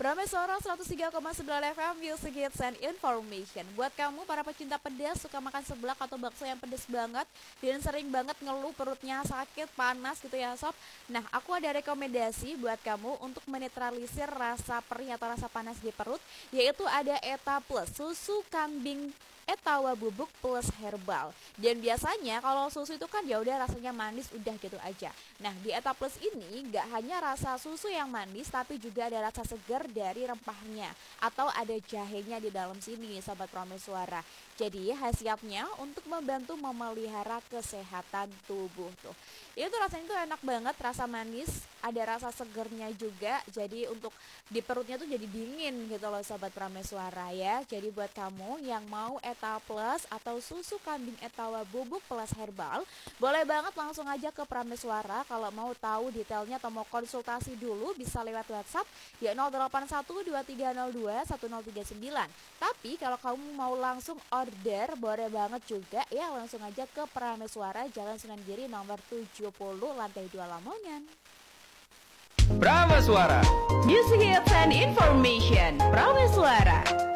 Prameswara 103,9 FM Music Hits and Information. Buat kamu para pecinta pedas, suka makan seblak atau bakso yang pedas banget dan sering banget ngeluh perutnya sakit, panas gitu ya sob. Nah, aku ada rekomendasi buat kamu untuk menetralisir rasa perih atau rasa panas di perut, yaitu ada Eta Plus, susu kambing Etawa bubuk plus herbal. Dan biasanya kalau susu itu kan ya udah rasanya manis udah gitu aja. Nah, di Eta Plus ini nggak hanya rasa susu yang manis tapi juga ada rasa segar dari rempahnya atau ada jahenya di dalam sini sobat Prameswara. Jadi khasiatnya untuk membantu memelihara kesehatan tubuh tuh. Itu rasanya tuh enak banget, rasa manis, ada rasa segernya juga. Jadi untuk di perutnya tuh jadi dingin gitu loh sobat Prameswara ya. Jadi buat kamu yang mau Eta Plus atau susu kambing Etawa bubuk plus herbal, boleh banget langsung aja ke Prameswara. Kalau mau tahu detailnya atau mau konsultasi dulu bisa lewat WhatsApp ya 0812302139. Tapi kalau kamu mau langsung order boleh banget juga ya, langsung aja ke Prameswara Jalan Sunan Giri nomor 70 lantai 2 Lamongan. Prameswara Music Hits and Information. Prameswara.